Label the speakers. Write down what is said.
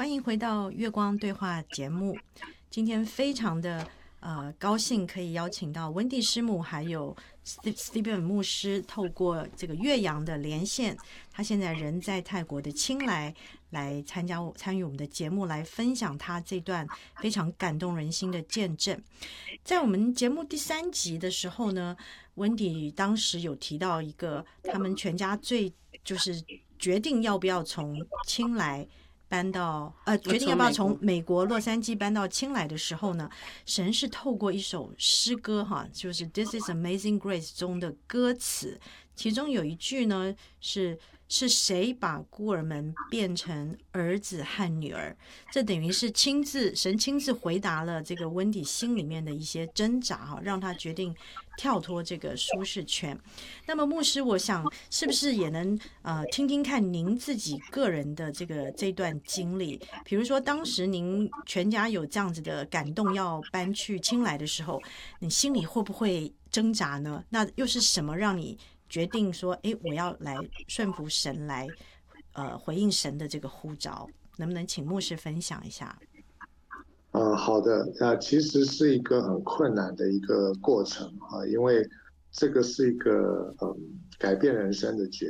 Speaker 1: 欢迎回到月光对话节目。今天非常的高兴可以邀请到温蒂师母还有 Stephen 牧师，透过这个岳阳的连线，他现在人在泰国的清莱，来参与我们的节目，来分享他这段非常感动人心的见证。在我们节目第3集的时候呢，温蒂当时有提到一个他们全家就是决定要不要从清莱搬到决定要不要从美国洛杉矶搬到清莱的时候呢，神是透过一首诗歌哈，就是 This is Amazing Grace 中的歌词，其中有一句呢是谁把孤儿们变成儿子和女儿？这等于是神亲自回答了这个温迪心里面的一些挣扎哈，让他决定跳脱这个舒适圈。那么牧师，我想是不是也能听听看您自己个人的这段经历？比如说当时您全家有这样子的感动要搬去清莱的时候，你心里会不会挣扎呢？那又是什么让你决定说，我要来顺服神，来回应神的这个呼召？能不能请牧师分享一下？
Speaker 2: 好的，其实是一个很困难的一个过程啊，因为这个是一个改变人生的决